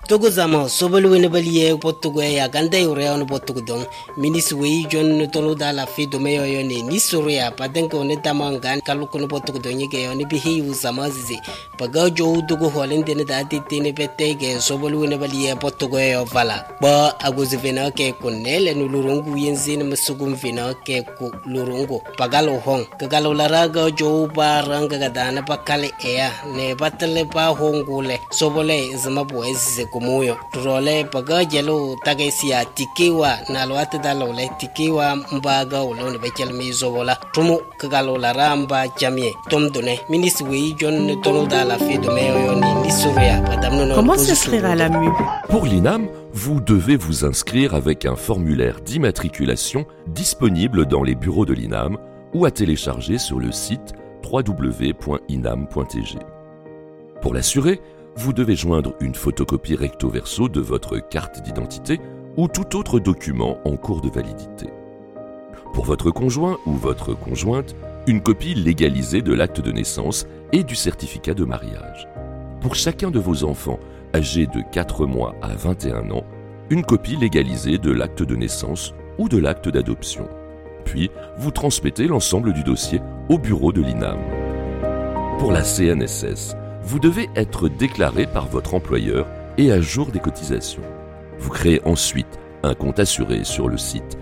Togo zama sobolu wene baliye potugo ya ganda yure on potugo don ministre wi jon tolo da la fi do meyo yone ni soria padenko on tamangan kaluko no potugo don yege on bi hiu zama zizi paga jo dugo holende ne da titine petege sobolu wene baliye potugo yo vala ba agozi vena ke konele no lurungu yenzine masugum vena ke ku lurungu pagalo hong kagalo laraga jo baranga gadana pakale ea ne batale pa hongule sobole zama boezi kumuyo turole paga jelo tagesia tikiwa na lwate dalole tikiwa mbaga ulone bekel mizobola tumu kagalo la ramba jamie tomdone ministre wi jon tono dala fi do meyo ni soria padamno. Comment s'inscrire à la MU? Pour l'INAM, vous devez vous inscrire avec un formulaire d'immatriculation disponible dans les bureaux de l'INAM ou à télécharger sur le site www.inam.tg. Pour l'assurer, vous devez joindre une photocopie recto verso de votre carte d'identité ou tout autre document en cours de validité. Pour votre conjoint ou votre conjointe, une copie légalisée de l'acte de naissance et du certificat de mariage. Pour chacun de vos enfants âgés de 4 mois à 21 ans, une copie légalisée de l'acte de naissance ou de l'acte d'adoption. Puis, vous transmettez l'ensemble du dossier au bureau de l'INAM. Pour la CNSS, vous devez être déclaré par votre employeur et à jour des cotisations. Vous créez ensuite un compte assuré sur le site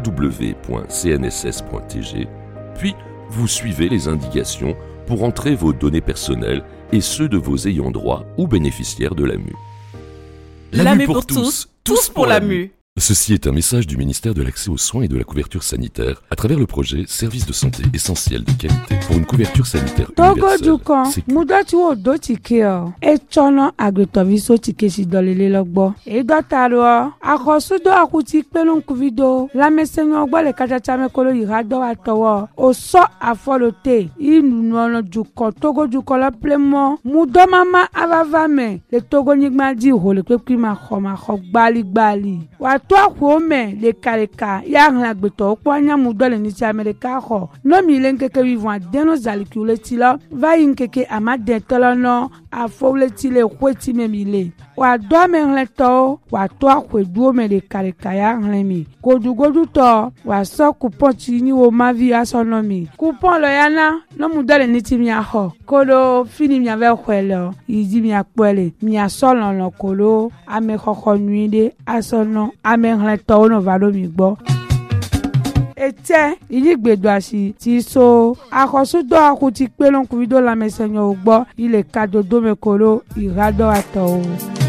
www.cnss.tg, puis vous suivez les indications pour entrer vos données personnelles et ceux de vos ayants droit ou bénéficiaires de la MU. La MU pour tous, tous pour la MU. Ceci est un message du ministère de l'Accès aux soins et de la couverture sanitaire à travers le projet Services de santé essentiels de qualité pour une couverture sanitaire universelle. Togo mudati wo do tikeo e chono agretoviso tikesi dolele logbo e dotaro akosu do akuti pelon kuvido la mesenyo gbo le kachacha mekolo irado atowo o so afolote inu no juko Togo juko la plemo mudo mama avavame le Togo nigma di ho le pepima khoma khogbali gbali wa toi kwome le kaleka ya ngagbeto kwanya mudole ni ti America ho no mi lenkeke vivant deno zalikule la va inkeke amade tolono afole ti le kweti memile wa do menleto wa to kwedu me le kaleka ya nlemi godu to wa so coupon ti ni o mavi asonomi coupon lo yana no mudole ni ti mi ho kolo fini mi ave kwelo idi mi apele mi asolo lo kolo ame khokho nuide asono amenleto no valo mi gbo ete iligbedoasi ti so akosudo akuti pelon kuvido la mesenyo ugbo ile kadodo mekolo irado ato.